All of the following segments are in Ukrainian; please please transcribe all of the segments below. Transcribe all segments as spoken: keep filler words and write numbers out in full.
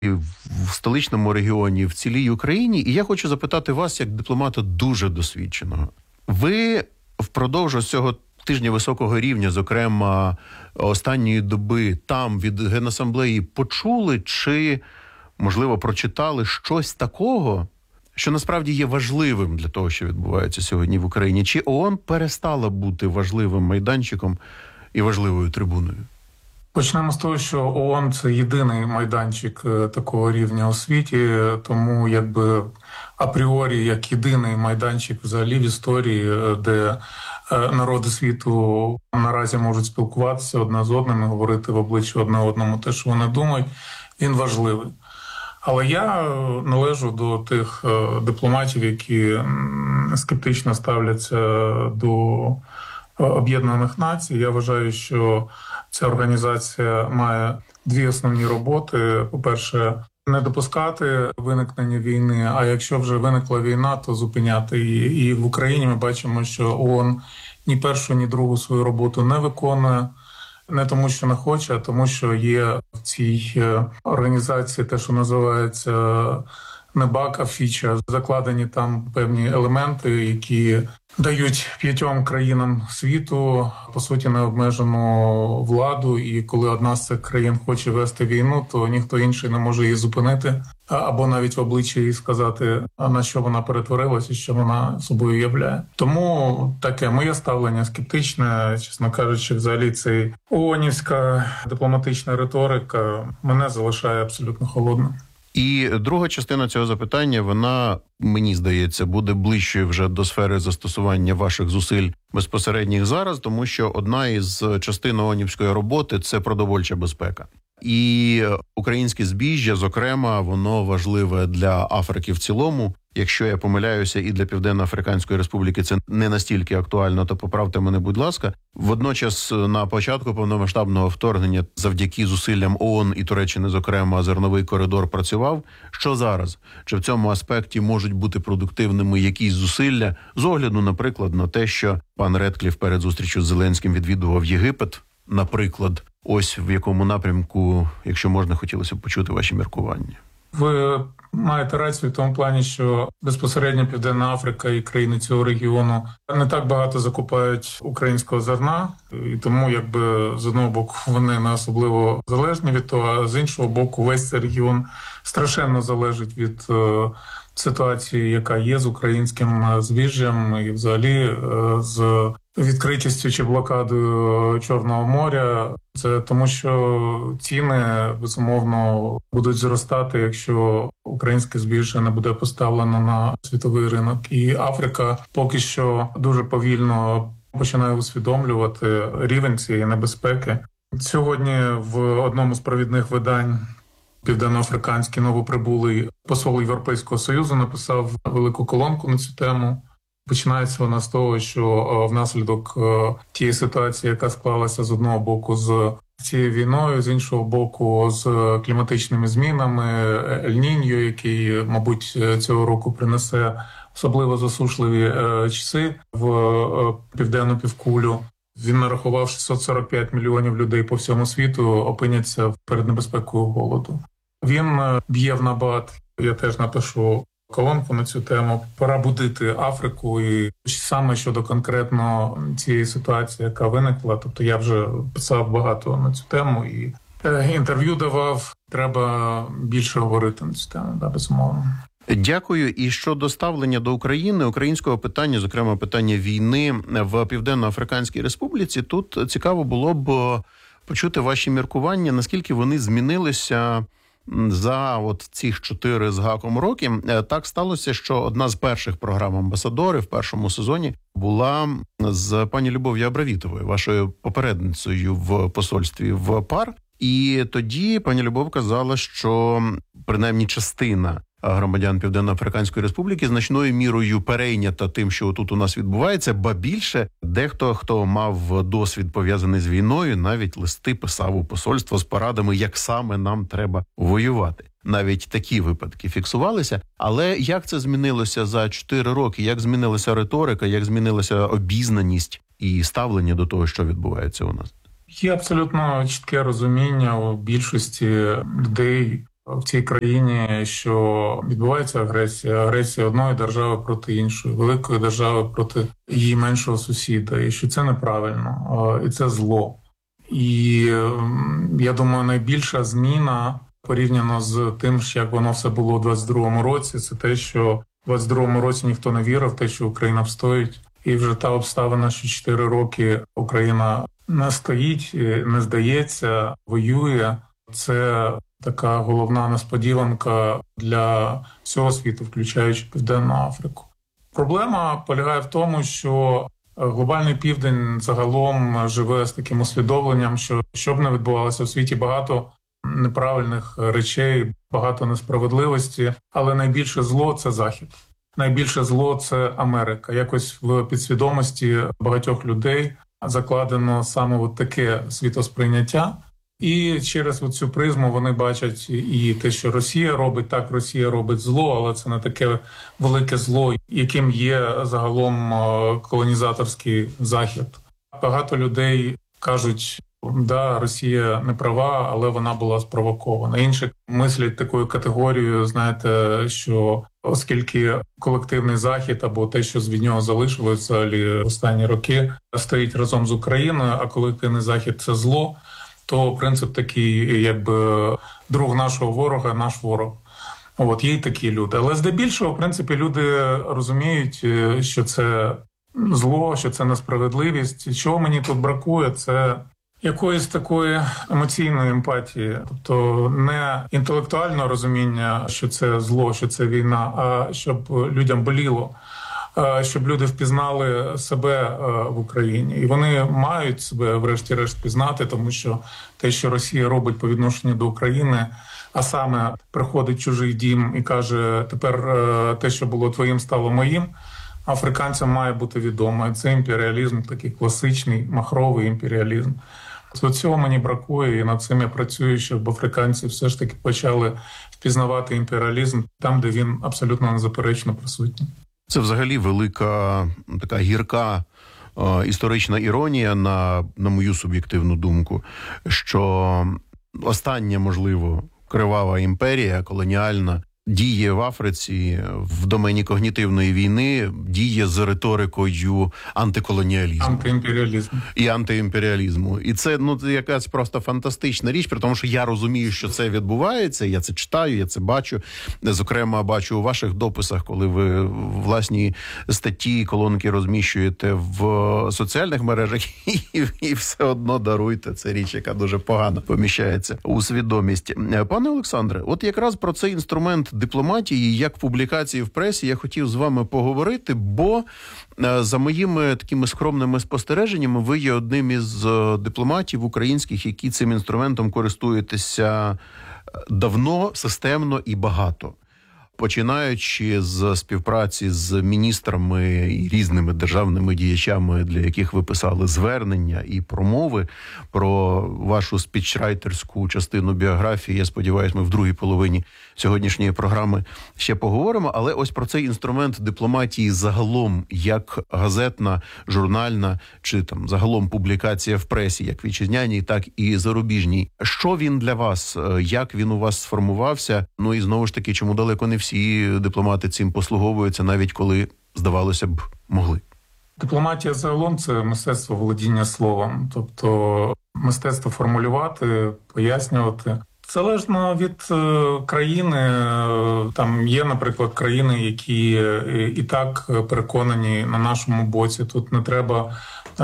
і в столичному регіоні, в цілій Україні. І я хочу запитати вас, як дипломата дуже досвідченого. Ви впродовж цього тижня високого рівня, зокрема останньої доби, там від Генасамблеї почули чи, можливо, прочитали щось такого, що насправді є важливим для того, що відбувається сьогодні в Україні? Чи ООН перестала бути важливим майданчиком і важливою трибуною? Почнемо з того, що ООН – це єдиний майданчик такого рівня у світі, тому якби апріорі, як єдиний майданчик взагалі в історії, де народи світу наразі можуть спілкуватися одне з одним і говорити в обличчя одне одному те, що вони думають, він важливий. Але я належу до тих дипломатів, які скептично ставляться до Об'єднаних Націй. Я вважаю, що ця організація має дві основні роботи. По-перше, не допускати виникнення війни, а якщо вже виникла війна, то зупиняти її. І в Україні ми бачимо, що ООН ні першу, ні другу свою роботу не виконує. Не тому, що не хоче, а тому, що є в цій організації те, що називається не баг, а фіча. Закладені там певні елементи, які дають п'ятьом країнам світу, по суті, необмежену владу. І коли одна з цих країн хоче вести війну, то ніхто інший не може її зупинити. Або навіть в обличчя їй сказати, на що вона перетворилася і що вона собою являє. Тому таке моє ставлення скептичне, чесно кажучи, взагалі цей ООНівська дипломатична риторика мене залишає абсолютно холодним. І друга частина цього запитання, вона, мені здається, буде ближчою вже до сфери застосування ваших зусиль безпосередніх зараз, тому що одна із частин ООНівської роботи – це продовольча безпека. І українське збіжжя, зокрема, воно важливе для Африки в цілому. Якщо я помиляюся, і для Південно-Африканської Республіки це не настільки актуально, то поправте мене, будь ласка. Водночас, на початку повномасштабного вторгнення, завдяки зусиллям ООН і Туреччини, зокрема, зерновий коридор працював. Що зараз? Чи в цьому аспекті можуть бути продуктивними якісь зусилля? З огляду, наприклад, на те, що пан Редкліф перед зустрічю з Зеленським відвідував Єгипет, наприклад. Ось в якому напрямку, якщо можна, хотілося б почути ваші міркування. Ви маєте рацію в тому плані, що безпосередньо Південна Африка і країни цього регіону не так багато закупають українського зерна, і тому якби з одного боку вони не особливо залежні від того, а з іншого боку весь цей регіон страшенно залежить від е, ситуації, яка є з українським збіжжям і взагалі е, з відкритістю чи блокадою Чорного моря. Це тому, що ціни, безумовно, будуть зростати, якщо українське збіжжя не буде поставлено на світовий ринок. І Африка поки що дуже повільно починає усвідомлювати рівень цієї небезпеки. Сьогодні в одному з провідних видань південноафриканський новоприбулий посол Європейського Союзу написав велику колонку на цю тему. Починається вона з того, що внаслідок тієї ситуації, яка склалася з одного боку з цією війною, з іншого боку з кліматичними змінами, Ель-Ніньо, який, мабуть, цього року принесе особливо засушливі часи в південну півкулю. Він нарахував шістсот сорок п'ять мільйонів людей по всьому світу опиняться перед небезпекою голоду. Він б'є в набат, я теж напишу колонку на цю тему. Пора будити Африку, і саме щодо конкретно цієї ситуації, яка виникла, тобто я вже писав багато на цю тему і інтерв'ю давав, треба більше говорити на цю тему, да, безумовно. Дякую. І щодо ставлення до України, українського питання, зокрема питання війни в Південно-Африканській Республіці, тут цікаво було б почути ваші міркування, наскільки вони змінилися за от цих чотири з гаком роки. Так сталося, що одна з перших програм «Амбасадори» в першому сезоні була з пані Любов'ю Абравітовою, вашою попередницею в посольстві в ПАР. І тоді пані Любов казала, що принаймні частина громадян Південно-Африканської Республіки значною мірою перейнята тим, що тут у нас відбувається, ба більше дехто, хто мав досвід пов'язаний з війною, навіть листи писав у посольство з порадами, як саме нам треба воювати. Навіть такі випадки фіксувалися. Але як це змінилося за чотири роки? Як змінилася риторика, як змінилася обізнаність і ставлення до того, що відбувається у нас? Є абсолютно чітке розуміння у більшості людей в цій країні, що відбувається агресія, агресія одної держави проти іншої, великої держави проти її меншого сусіда, і що це неправильно, і це зло. І я думаю, найбільша зміна порівняно з тим, як воно все було у двадцять другому році, це те, що в двадцять другому році ніхто не вірив в те, що Україна встоїть. І вже та обставина, що чотири роки Україна не стоїть, не здається, воює. Це така головна несподіванка для всього світу, включаючи Південну Африку. Проблема полягає в тому, що глобальний південь загалом живе з таким усвідомленням, що що б не відбувалося в світі, багато неправильних речей, багато несправедливості, але найбільше зло – це Захід. Найбільше зло – це Америка. Якось в підсвідомості багатьох людей закладено саме от таке світосприйняття. І через цю призму вони бачать і те, що Росія робить, так, Росія робить зло, але це не таке велике зло, яким є загалом колонізаторський Захід. Багато людей кажуть, да, Росія не права, але вона була спровокована. Інші мислять такою категорією, знаєте, що оскільки колективний Захід або те, що від нього залишилося взагалі останні роки, стоїть разом з Україною, а колективний Захід – це зло, то принцип такий, якби друг нашого ворога – наш ворог. От, є й такі люди. Але здебільшого, в принципі, люди розуміють, що це зло, що це несправедливість. Чого мені тут бракує – це якоїсь такої емоційної емпатії, тобто не інтелектуального розуміння, що це зло, що це війна, а щоб людям боліло, щоб люди впізнали себе в Україні. І вони мають себе врешті-решт пізнати, тому що те, що Росія робить по відношенню до України, а саме приходить чужий дім і каже, тепер те, що було твоїм, стало моїм, африканцям має бути відомо. Це імперіалізм, такий класичний, махровий імперіалізм. До цього мені бракує, і над цим я працюю, щоб африканці все ж таки почали впізнавати імперіалізм там, де він абсолютно незаперечно присутній. Це взагалі велика, така гірка е, історична іронія, на, на мою суб'єктивну думку, що остання, можливо, кривава імперія колоніальна діє в Африці в домені когнітивної війни, діє з риторикою антиколоніалізму. Антиімперіалізму. І антиімперіалізму. І це, ну, якась просто фантастична річ, при тому, що я розумію, що це відбувається, я це читаю, я це бачу. Зокрема, бачу у ваших дописах, коли ви власні статті, колонки розміщуєте в соціальних мережах, і, і все одно даруйте. Це річ, яка дуже погано поміщається у свідомість. Пане Олександре, от якраз про цей інструмент дипломатії, як в публікації в пресі, я хотів з вами поговорити, бо за моїми такими скромними спостереженнями ви є одним із дипломатів українських, які цим інструментом користуєтеся давно, системно і багато. Починаючи з співпраці з міністрами і різними державними діячами, для яких ви писали звернення і промови про вашу спічрайтерську частину біографії, я сподіваюся, ми в другій половині сьогоднішньої програми ще поговоримо, але ось про цей інструмент дипломатії загалом, як газетна, журнальна, чи там загалом публікація в пресі, як вітчизняній, так і зарубіжній. Що він для вас? Як він у вас сформувався? Ну і знову ж таки, чому далеко не всі і дипломати цим послуговуються, навіть коли, здавалося б, могли? Дипломатія загалом – це мистецтво володіння словом. Тобто мистецтво формулювати, пояснювати. Залежно від країни, там є, наприклад, країни, які і так переконані на нашому боці. Тут не треба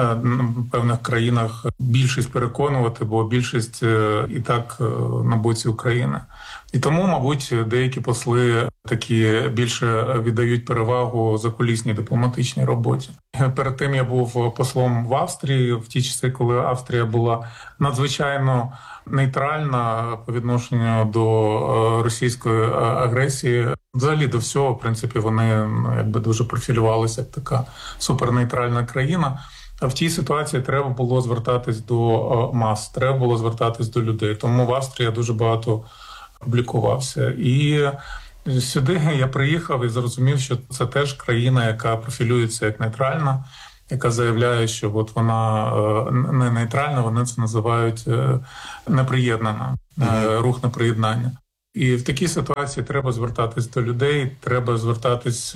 в певних країнах більшість переконувати, бо більшість і так на боці України. І тому, мабуть, деякі посли такі більше віддають перевагу закулісній дипломатичній роботі. Перед тим я був послом в Австрії, в ті часи, коли Австрія була надзвичайно нейтральна по відношенню до російської агресії. Взагалі до всього, в принципі, вони ну, якби дуже профілювалися як така супернейтральна країна. А в тій ситуації треба було звертатись до мас, треба було звертатись до людей. Тому в Австрії я дуже багато публікувався. І сюди я приїхав і зрозумів, що це теж країна, яка профілюється як нейтральна, яка заявляє, що от вона не нейтральна, вони це називають неприєднана, mm-hmm. рух неприєднання. І в такій ситуації треба звертатись до людей, треба звертатись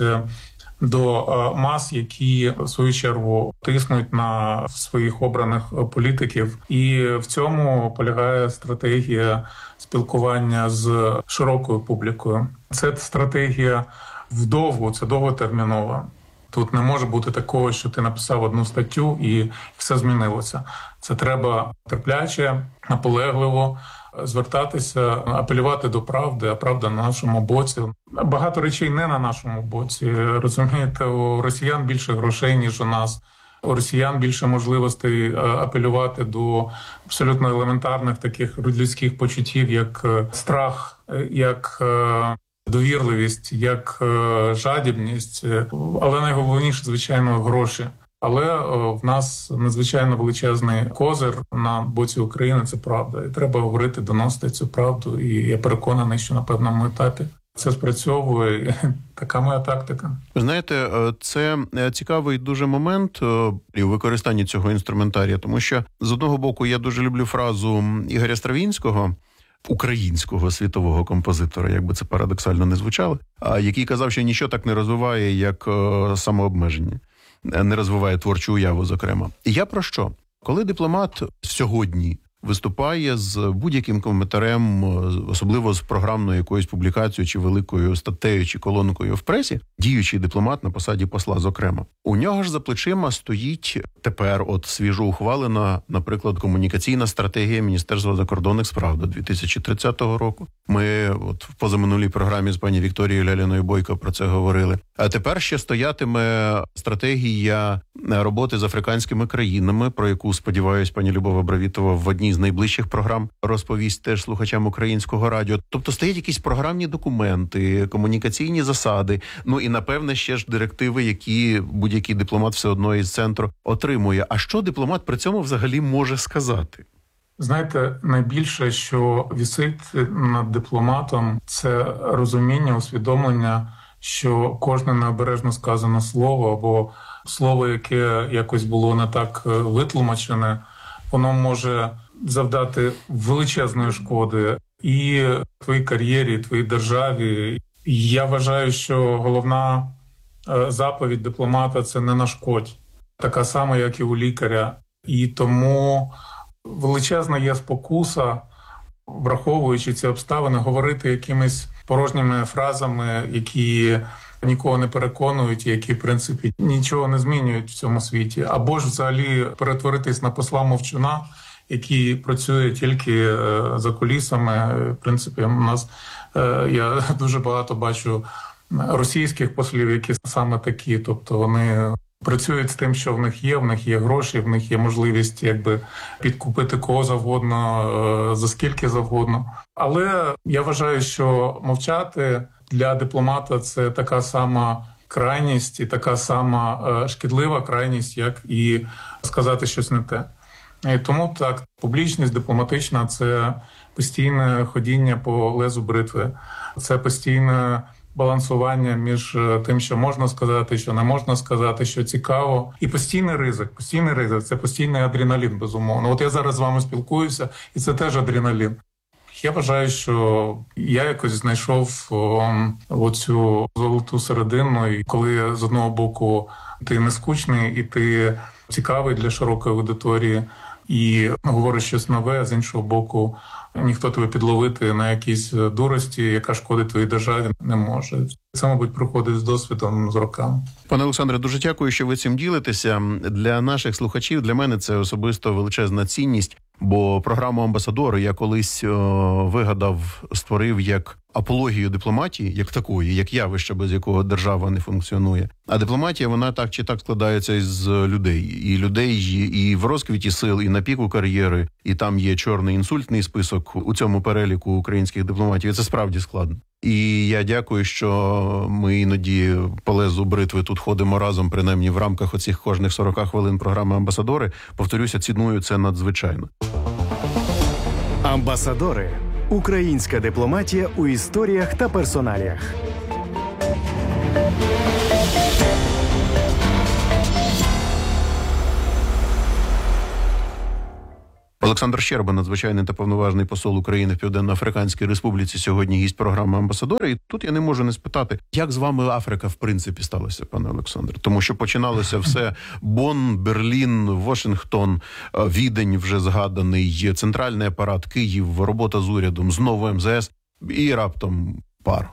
до мас, які в свою чергу тиснуть на своїх обраних політиків. І в цьому полягає стратегія спілкування з широкою публікою. Це стратегія вдовгу, це довготермінова. Тут не може бути такого, що ти написав одну статтю і все змінилося. Це треба терпляче, наполегливо звертатися, апелювати до правди, а правда на нашому боці. Багато речей не на нашому боці. Розумієте, у росіян більше грошей, ніж у нас. У росіян більше можливостей апелювати до абсолютно елементарних таких людських почуттів, як страх, як довірливість, як жадібність, але найголовніше, звичайно, гроші. Але в нас надзвичайно величезний козир на боці України, це правда. І треба говорити, доносити цю правду. І я переконаний, що на певному етапі це спрацьовує. Така моя тактика. Ви знаєте, це цікавий дуже момент у використанні цього інструментарія, тому що, з одного боку, я дуже люблю фразу Ігоря Стравінського, українського світового композитора, як би це парадоксально не звучало, який казав, що нічого так не розвиває, як самообмеження. Не розвиває творчу уяву, зокрема. І я про що? Коли дипломат сьогодні виступає з будь-яким коментарем, особливо з програмною якоюсь публікацією, чи великою статтею, чи колонкою в пресі, діючий дипломат на посаді посла, зокрема, у нього ж за плечима стоїть тепер от свіжо ухвалена, наприклад, комунікаційна стратегія Міністерства закордонних справ до дві тисячі тридцятого року. Ми от в позаминулій програмі з пані Вікторією Ляліною Бойко про це говорили. А тепер ще стоятиме стратегія роботи з африканськими країнами, про яку, сподіваюсь, пані Любова Бравітова в одній з найближчих програм розповість теж слухачам українського радіо. Тобто стоять якісь програмні документи, комунікаційні засади, ну і, напевне, ще ж директиви, які будь-який дипломат все одно із центру отримує. А що дипломат при цьому взагалі може сказати? Знаєте, найбільше, що висить над дипломатом, це розуміння, усвідомлення, що кожне необережно сказане слово або слово, яке якось було не так витлумачене, воно може завдати величезної шкоди і твоїй кар'єрі, і твоїй державі. І я вважаю, що головна заповідь дипломата – це не нашкодь. Така сама, як і у лікаря. І тому величезна є спокуса, враховуючи ці обставини, говорити якимись порожніми фразами, які нікого не переконують, які, в принципі, нічого не змінюють в цьому світі. Або ж взагалі перетворитись на посла мовчуна, який працює тільки за кулісами. В принципі, у нас, я дуже багато бачу російських послів, які саме такі, тобто вони працюють з тим, що в них є, в них є гроші, в них є можливість якби підкупити кого завгодно, за скільки завгодно. Але я вважаю, що мовчати для дипломата – це така сама крайність і така сама шкідлива крайність, як і сказати щось не те. І тому так, публічність дипломатична – це постійне ходіння по лезу бритви, це постійне балансування між тим, що можна сказати, що не можна сказати, що цікаво. І постійний ризик, постійний ризик – це постійний адреналін, безумовно. От я зараз з вами спілкуюся, і це теж адреналін. Я вважаю, що я якось знайшов оцю золоту середину, і коли з одного боку ти не скучний, і ти цікавий для широкої аудиторії, і говориш щось нове, а з іншого боку ніхто тебе підловити на якійсь дурості, яка шкодить твоїй державі, не може. Це, мабуть, приходить з досвідом, з роками. Пане Олександре, дуже дякую, що ви цим ділитеся. Для наших слухачів, для мене це особисто величезна цінність, бо програму «Амбасадори» я колись о, вигадав, створив як апологію дипломатії, як такої, як явище, без якого держава не функціонує. А дипломатія, вона так чи так складається із людей. І людей і в розквіті сил, і на піку кар'єри, і там є чорний інсультний список у цьому переліку українських дипломатів. І це справді складно. І я дякую, що ми іноді по лезу бритви тут ходимо разом, принаймні в рамках оцих кожних сорок хвилин програми «Амбасадори». Повторюся, ціную це надзвичайно. «Амбасадори» – українська дипломатія у історіях та персоналіях. Олександр Щерба, надзвичайний та повноважний посол України в Південно-Африканській Республіці, сьогодні гість програми «Амбасадори». І тут я не можу не спитати, як з вами Африка в принципі сталася, пане Олександре? Тому що починалося все Бонн, Берлін, Вашингтон, Відень вже згаданий, центральний апарат, Київ, робота з урядом, знову ем зе ес і раптом пар.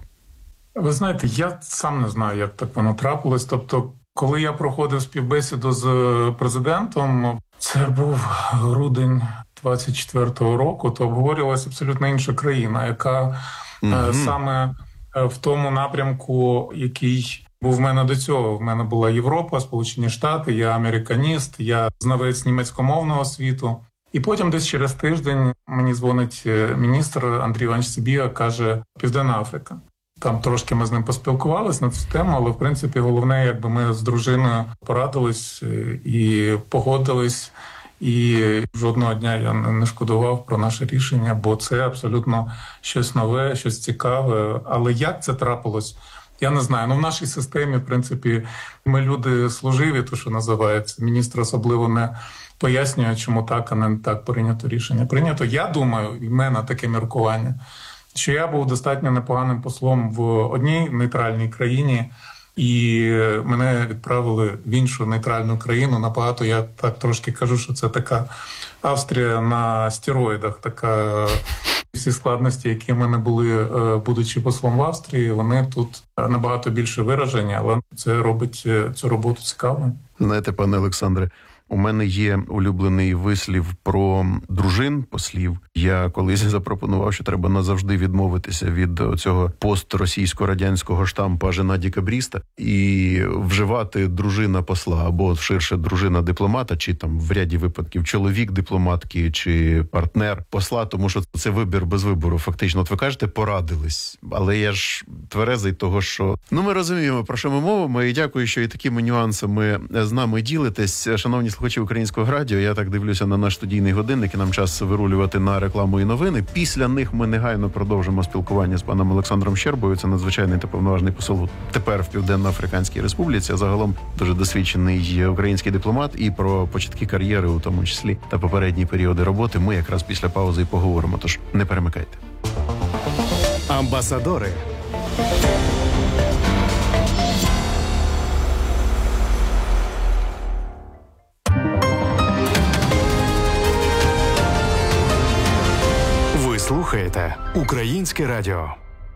Ви знаєте, я сам не знаю, як так воно трапилось. Тобто, коли я проходив співбесіду з президентом, це був грудень двадцять четвертого року, то обговорювалася абсолютно інша країна, яка mm-hmm. саме в тому напрямку, який був в мене до цього. В мене була Європа, Сполучені Штати, я американіст, я знавець німецькомовного світу. І потім десь через тиждень мені дзвонить міністр Андрій Іванович Сибіга, каже, Південна Африка. Там трошки ми з ним поспілкувалися на цю тему, але, в принципі, головне, якби ми з дружиною порадились і погодились, і жодного дня я не шкодував про наше рішення, бо це абсолютно щось нове, щось цікаве. Але як це трапилось, я не знаю. Ну, в нашій системі, в принципі, ми люди служиві, то, що називається. Міністр особливо не пояснює, чому так, а не так прийнято рішення. Прийнято, я думаю, і в мене таке міркування, що я був достатньо непоганим послом в одній нейтральній країні, і мене відправили в іншу нейтральну країну. Набагато, я так трошки кажу, що це така Австрія на стероїдах, така всі складності, які в мене були, будучи послом в Австрії, вони тут набагато більше виражені, але це робить цю роботу цікавою. Знаєте, пане Олександре, у мене є улюблений вислів про дружин послів. Я колись запропонував, що треба назавжди відмовитися від цього постросійсько-радянського штампа «жена декабріста» і вживати дружина посла, або ширше дружина дипломата, чи там в ряді випадків чоловік дипломатки, чи партнер посла, тому що це вибір без вибору. Фактично, от ви кажете, порадились. Але я ж тверезий того, що... Ну, ми розуміємо, про що ми мовимо, і дякую, що і такими нюансами з нами ділитесь. Шановні слухачі Українського радіо, я так дивлюся на наш студійний годинник, і нам час вирулювати на рекламу і новини. Після них ми негайно продовжимо спілкування з паном Олександром Щербою. Це надзвичайний та повноважний посол тепер в Південно-Африканській Республіці, а загалом дуже досвідчений український дипломат, і про початки кар'єри, у тому числі, та попередні періоди роботи ми якраз після паузи і поговоримо. Тож не перемикайте. Амбасадори. Слухаєте Українське радіо.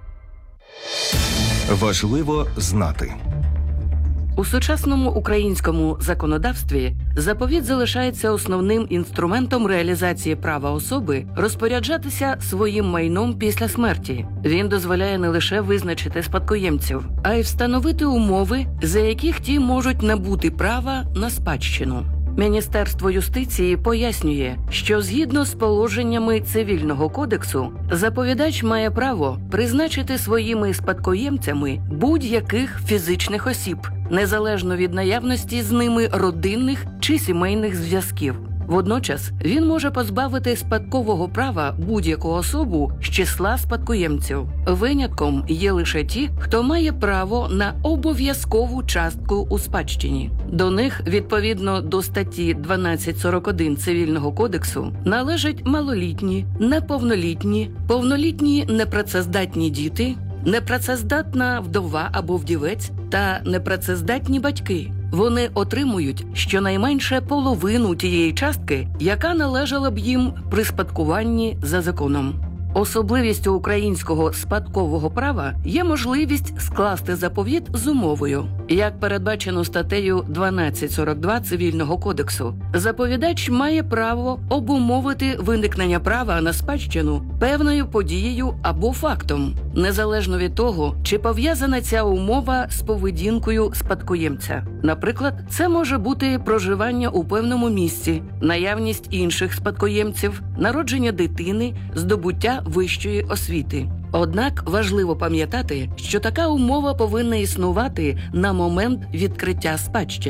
Важливо знати. У сучасному українському законодавстві заповіт залишається основним інструментом реалізації права особи розпоряджатися своїм майном після смерті. Він дозволяє не лише визначити спадкоємців, а й встановити умови, за яких ті можуть набути права на спадщину. Міністерство юстиції пояснює, що згідно з положеннями Цивільного кодексу, заповідач має право призначити своїми спадкоємцями будь-яких фізичних осіб, незалежно від наявності з ними родинних чи сімейних зв'язків. Водночас він може позбавити спадкового права будь-яку особу з числа спадкоємців. Винятком є лише ті, хто має право на обов'язкову частку у спадщині. До них, відповідно до статті дванадцять сорок один Цивільного кодексу, належать малолітні, неповнолітні, повнолітні непрацездатні діти, непрацездатна вдова або вдівець та непрацездатні батьки. Вони отримують щонайменше половину тієї частки, яка належала б їм при спадкуванні за законом. Особливістю українського спадкового права є можливість скласти заповіт з умовою. Як передбачено статтею дванадцять сорок два Цивільного кодексу, заповідач має право обумовити виникнення права на спадщину певною подією або фактом, незалежно від того, чи пов'язана ця умова з поведінкою спадкоємця. Наприклад, це може бути проживання у певному місці, наявність інших спадкоємців, народження дитини, здобуття вищої освіти. Однак важливо пам'ятати, що така умова повинна існувати на момент відкриття спадщини.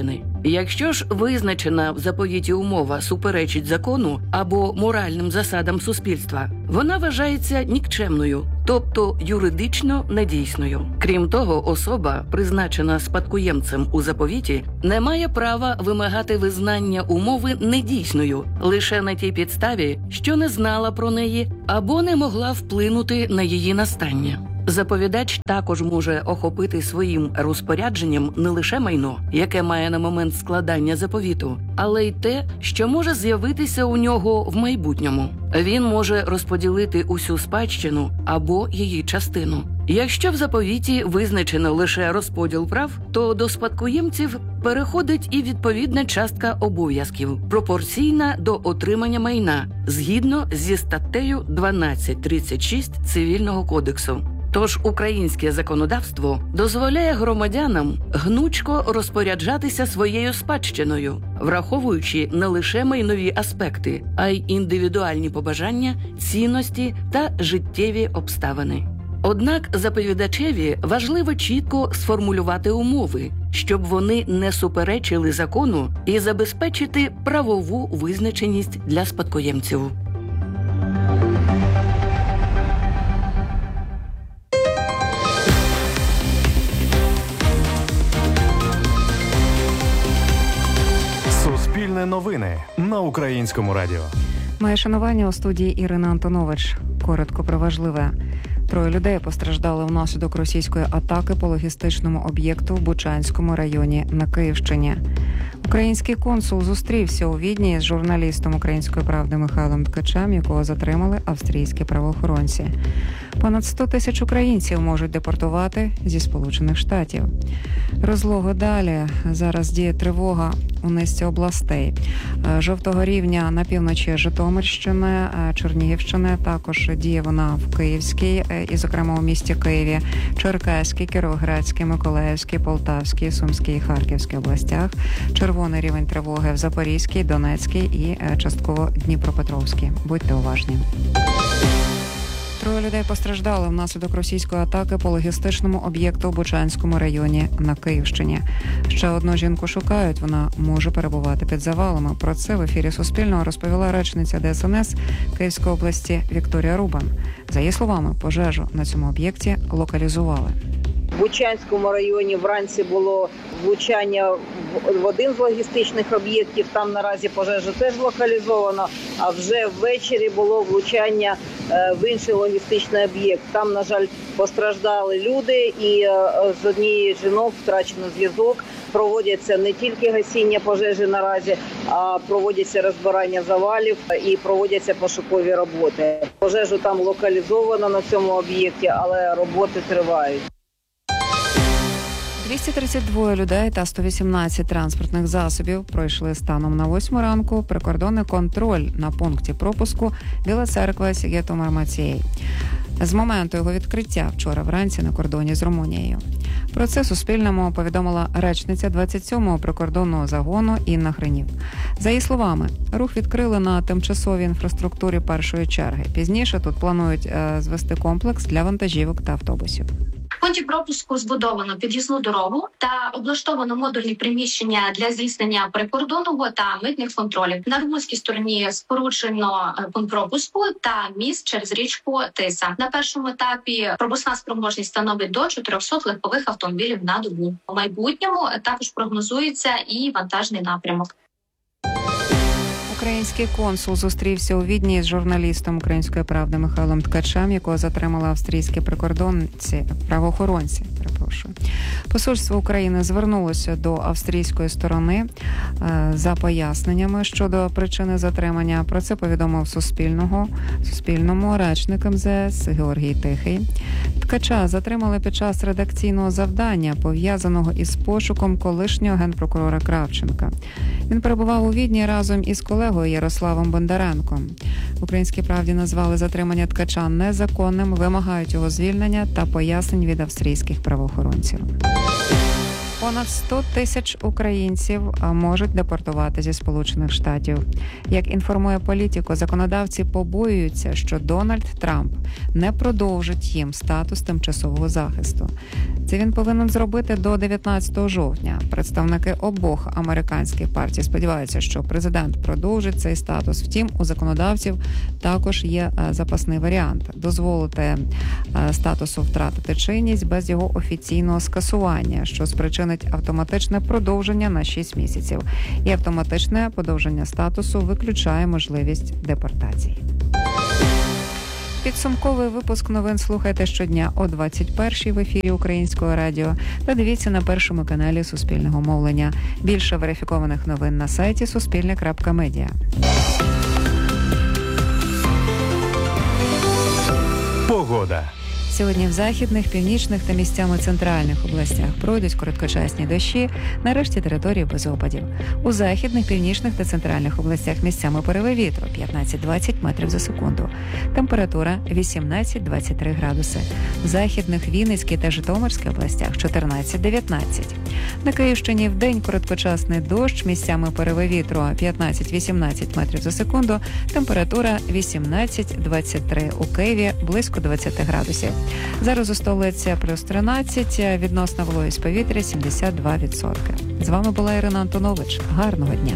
Якщо ж визначена в заповіті умова суперечить закону або моральним засадам суспільства, вона вважається нікчемною, тобто юридично недійсною. Крім того, особа, призначена спадкоємцем у заповіті, не має права вимагати визнання умови недійсною лише на тій підставі, що не знала про неї або не могла вплинути на її настання. Заповідач також може охопити своїм розпорядженням не лише майно, яке має на момент складання заповіту, але й те, що може з'явитися у нього в майбутньому. Він може розподілити усю спадщину або її частину. Якщо в заповіті визначено лише розподіл прав, то до спадкоємців переходить і відповідна частка обов'язків, пропорційна до отримання майна, згідно зі статтею дванадцять тридцять шість Цивільного кодексу. Тож українське законодавство дозволяє громадянам гнучко розпоряджатися своєю спадщиною, враховуючи не лише майнові аспекти, а й індивідуальні побажання, цінності та життєві обставини. Однак заповідачеві важливо чітко сформулювати умови, щоб вони не суперечили закону і забезпечити правову визначеність для спадкоємців. Суспільне новини на Українському радіо. Моє шанування у студії Ірина Антонович. Коротко про важливе. Троє людей постраждали внаслідок російської атаки по логістичному об'єкту в Бучанському районі на Київщині. Український консул зустрівся у Відні з журналістом «Української правди» Михайлом Ткачем, якого затримали австрійські правоохоронці. Понад сто тисяч українців можуть депортувати зі Сполучених Штатів. Розлого далі. Зараз діє тривога у низці областей. Жовтого рівня на півночі Житомирщини, Чернігівщини, також діє вона в Київській, і, зокрема, у місті Києві, Черкаській, Кіровоградській, Миколаївській, Полтавській, Сумській і Харківській областях. Червоний рівень тривоги в Запорізькій, Донецькій і частково Дніпропетровській. Будьте уважні. Троє людей постраждали внаслідок російської атаки по логістичному об'єкту в Бучанському районі на Київщині. Ще одну жінку шукають, вона може перебувати під завалами. Про це в ефірі Суспільного розповіла речниця Де Ес Ен Ес Київської області Вікторія Рубан. За її словами, пожежу на цьому об'єкті локалізували. В Бучанському районі вранці було влучання в один з логістичних об'єктів, там наразі пожежа теж локалізована, а вже ввечері було влучання в інший логістичний об'єкт. Там, на жаль, постраждали люди, і з однією з жінок втрачено зв'язок. Проводяться не тільки гасіння пожежі наразі, а проводяться розбирання завалів і проводяться пошукові роботи. Пожежу там локалізовано на цьому об'єкті, але роботи тривають. двісті тридцять два людей та сто вісімнадцять транспортних засобів пройшли станом на восьму ранку прикордонний контроль на пункті пропуску Біла Церква Сігету-Мармацей. З моменту його відкриття вчора вранці на кордоні з Румунією. Про це Суспільному повідомила речниця двадцять сьомого прикордонного загону Інна Хренів. За її словами, рух відкрили на тимчасовій інфраструктурі першої черги. Пізніше тут планують е, звести комплекс для вантажівок та автобусів. В пункті пропуску збудовано під'їзну дорогу та облаштовано модульні приміщення для здійснення прикордонного та митних контролів. На румунській стороні споруджено пункт пропуску та міст через річку Тиса. На першому етапі пропускна спроможність становить до чотириста легкових автомобілів на добу. У майбутньому також прогнозується і вантажний напрямок. Український консул зустрівся у Відні з журналістом «Української правди» Михайлом Ткачем, якого затримали австрійські прикордонці, правоохоронці. Перепрошую. Посольство України звернулося до австрійської сторони е, за поясненнями щодо причини затримання. Про це повідомив Суспільного, Суспільному речник ем зе ес Георгій Тихий. Ткача затримали під час редакційного завдання, пов'язаного із пошуком колишнього генпрокурора Кравченка. Він перебував у Відні разом із колегою Ярославом Бондаренком. В «Українській правді» назвали затримання Ткача незаконним, вимагають його звільнення та пояснень від австрійських правоохоронців. Понад сто тисяч українців можуть депортувати зі Сполучених Штатів. Як інформує Політіко, законодавці побоюються, що Дональд Трамп не продовжить їм статус тимчасового захисту. Це він повинен зробити до дев'ятнадцятого жовтня. Представники обох американських партій сподіваються, що президент продовжить цей статус. Втім, у законодавців також є запасний варіант – дозволити статусу втратити чинність без його офіційного скасування, що спричинить автоматичне продовження на шість місяців. І автоматичне подовження статусу виключає можливість депортації. Підсумковий випуск новин слухайте щодня о двадцять першій в ефірі Українського радіо та дивіться на Першому каналі Суспільного мовлення. Більше верифікованих новин на сайті суспільне крапка медіа. Погода. Сьогодні в західних, північних та місцями центральних областях пройдуть короткочасні дощі, на решті території без опадів. У західних, північних та центральних областях місцями пориви вітру п'ятнадцять-двадцять метрів за секунду. Температура вісімнадцять-двадцять три градуси. В західних, Вінницькій та Житомирській областях чотирнадцять-дев'ятнадцять. На Київщині вдень короткочасний дощ, місцями пориви вітру п'ятнадцять-вісімнадцять метрів за секунду. Температура вісімнадцять-двадцять три. У Києві близько двадцять градусів. Зараз у столиці плюс тринадцять, відносна вологість повітря сімдесят два відсотки. З вами була Ірина Антонович. Гарного дня.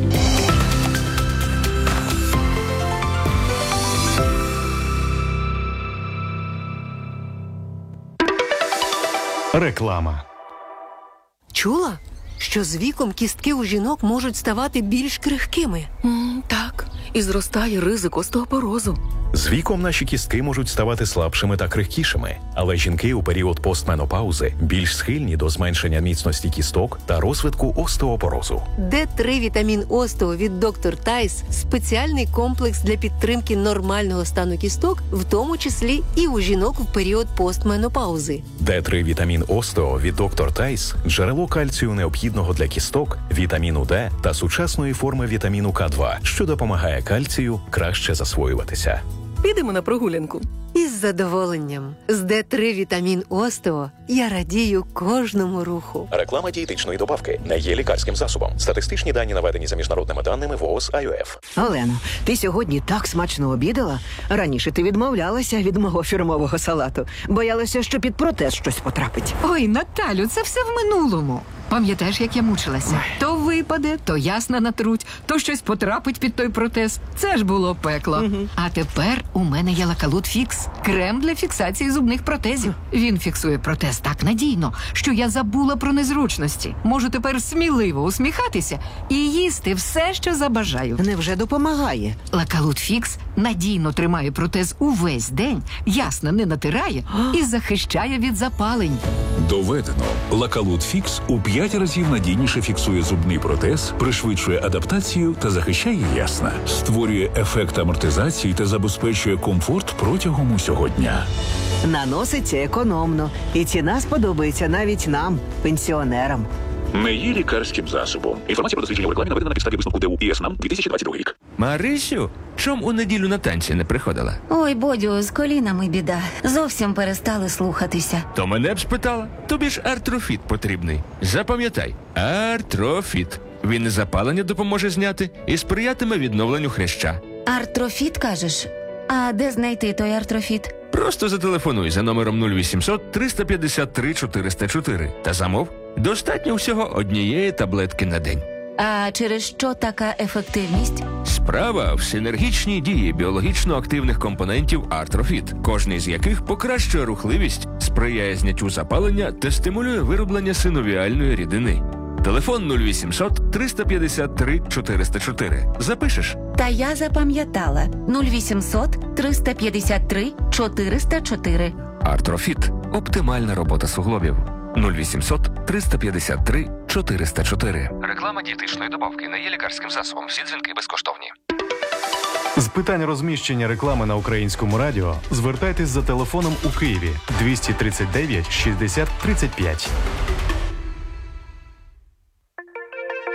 Реклама. Чула, що з віком кістки у жінок можуть ставати більш крихкими? Mm, так, і зростає ризик остеопорозу. З віком наші кістки можуть ставати слабшими та крихкішими, але жінки у період постменопаузи більш схильні до зменшення міцності кісток та розвитку остеопорозу. Д три вітамін Остео від доктор Тайс – спеціальний комплекс для підтримки нормального стану кісток, в тому числі і у жінок в період постменопаузи. Д три вітамін Остео від доктор Тайс – джерело кальцію необхідного для кісток, вітаміну Д та сучасної форми вітаміну К два, що допомагає кальцію краще засвоюватися. Підемо на прогулянку. Із задоволенням. З Д три вітамін Остео я радію кожному руху. Реклама дієтичної добавки не є лікарським засобом. Статистичні дані наведені за міжнародними даними ВООЗ ай о еф. Олено, ти сьогодні так смачно обідала. Раніше ти відмовлялася від мого фірмового салату. Боялася, що під протез щось потрапить. Ой, Наталю, це все в минулому. Пам'ятаєш, як я мучилася? Ой. То випаде, то ясна натруть, то щось потрапить під той протез. Це ж було пекло. Угу. А тепер у мене є Лакалут Фікс. Крем для фіксації зубних протезів. Він фіксує протез так надійно, що я забула про незручності. Можу тепер сміливо усміхатися і їсти все, що забажаю. Невже допомагає? Лакалут Фікс надійно тримає протез увесь день, ясно не натирає і захищає від запалень. Доведено. Лакалут Фікс у п'ять разів надійніше фіксує зубний протез, пришвидшує адаптацію та захищає ясна. Створює ефект амортизації та забезпечує комфорт протягом усього дня. Наноситься економно. І ціна сподобається навіть нам, пенсіонерам. Не є лікарським засобом. Інформація про дослідження у рекламі наведена на підставі висновку ДУ і ес ен ей ем дві тисячі двадцять другий рік. Марисю, чом у неділю на танці не приходила? Ой, Бодю, з колінами біда. Зовсім перестали слухатися. То мене б спитала. Тобі ж артрофіт потрібний. Запам'ятай, артрофіт. Він і запалення допоможе зняти і сприятиме відновленню хряща. Артрофіт, кажеш? А де знайти той артрофіт? Просто зателефонуй за номером нуль вісімсот триста п'ятдесят три чотириста чотири та замов. Достатньо всього однієї таблетки на день. А через що така ефективність? Справа в синергічній дії біологічно активних компонентів артрофіт, кожний з яких покращує рухливість, сприяє зняттю запалення та стимулює вироблення синовіальної рідини. Телефон нуль вісімсот триста п'ятдесят три чотириста чотири. Запишеш? Та я запам'ятала. нуль вісімсот триста п'ятдесят три чотириста чотири. Артрофіт. Оптимальна робота суглобів. нуль вісімсот триста п'ятдесят три чотириста чотири. Реклама дієтичної добавки не є лікарським засобом. Всі дзвінки безкоштовні. З питань розміщення реклами на Українському радіо звертайтесь за телефоном у Києві двісті тридцять дев'ять шістдесят тридцять п'ять.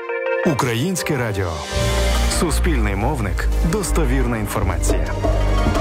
Українське радіо. Суспільний мовник. Достовірна інформація.